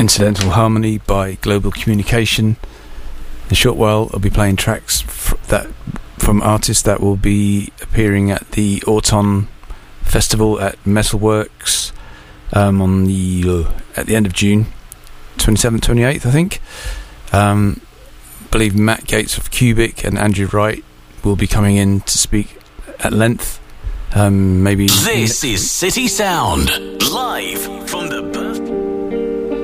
Incidental Harmony by Global Communication. In a short while, I'll be playing tracks from artists that will be appearing at the Autumn Festival at Metalworks at the end of June, 27th, 28th, I think. I believe Matt Gates of Cubic and Andrew Wright will be coming in to speak at length. Maybe this is City Sound